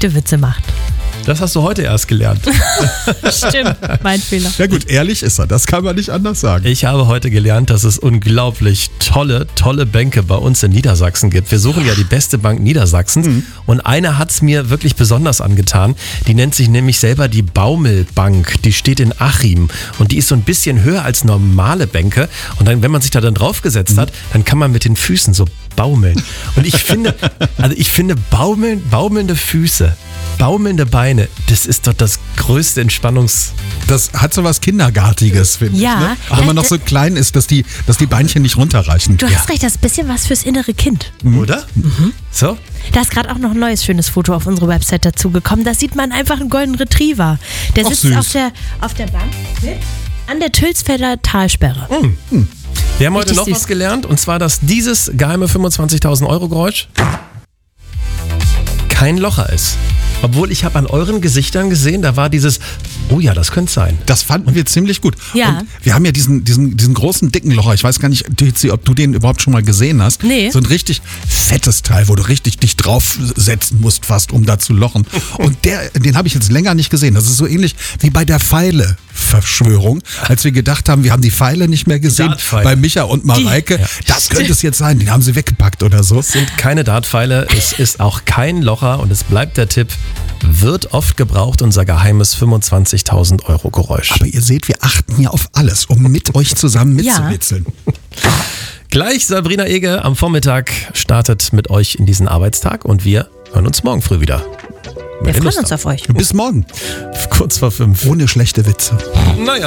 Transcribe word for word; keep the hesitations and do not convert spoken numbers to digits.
schlechte Witze macht. Das hast du heute erst gelernt. Stimmt, mein Fehler. Ja gut, ehrlich ist er, das kann man nicht anders sagen. Ich habe heute gelernt, dass es unglaublich tolle, tolle Bänke bei uns in Niedersachsen gibt. Wir suchen ja die beste Bank Niedersachsens mhm. und eine hat es mir wirklich besonders angetan. Die nennt sich nämlich selber die Baumelbank. Die steht in Achim und die ist so ein bisschen höher als normale Bänke. Und dann, wenn man sich da dann draufgesetzt mhm. hat, dann kann man mit den Füßen so baumeln. Und ich finde, also ich finde baumeln, baumelnde Füße, baumelnde Beine, das ist doch das größte Entspannungs... Das hat so was Kindergartiges, finde ja, ich. Ne? Wenn man noch so klein ist, dass die, dass die Beinchen nicht runterreichen. Du hast ja. recht, das ist ein bisschen was fürs innere Kind. Mhm. Oder? Mhm. So? Da ist gerade auch noch ein neues schönes Foto auf unsere Website dazu gekommen. Da sieht man einfach einen Golden Retriever. Der Ach, sitzt süß. auf der, auf der Bank mit an der Tülsfelder Talsperre. Mhm. Wir haben heute Richtig noch süß. was gelernt, und zwar, dass dieses geheime fünfundzwanzigtausend Euro Geräusch kein Locher ist. Obwohl, ich habe an euren Gesichtern gesehen, da war dieses, oh ja, das könnte sein. Das fanden wir ziemlich gut. Ja. Und wir haben ja diesen, diesen, diesen großen, dicken Locher. Ich weiß gar nicht, Tizi, ob du den überhaupt schon mal gesehen hast. Nee. So ein richtig fettes Teil, wo du richtig dich draufsetzen musst fast, um da zu lochen. Und der, den habe ich jetzt länger nicht gesehen. Das ist so ähnlich wie bei der Pfeile-Verschwörung, als wir gedacht haben, wir haben die Pfeile nicht mehr gesehen. Dartpfeile. Bei Micha und Mareike. Ja. Das könnte es jetzt sein. Den haben sie weggepackt oder so. Es sind keine Dartpfeile, es ist auch kein Locher, und es bleibt der Tipp, wird oft gebraucht, unser geheimes fünfundzwanzigtausend Euro Geräusch. Aber ihr seht, wir achten ja auf alles, um mit euch zusammen Ja. mitzuwitzeln. Gleich Sabrina Ege am Vormittag startet mit euch in diesen Arbeitstag, und wir hören uns morgen früh wieder. Wir Wenn ihr freuen Lust uns auf euch. Bis morgen. habt. Kurz vor fünf. Ohne schlechte Witze. Naja.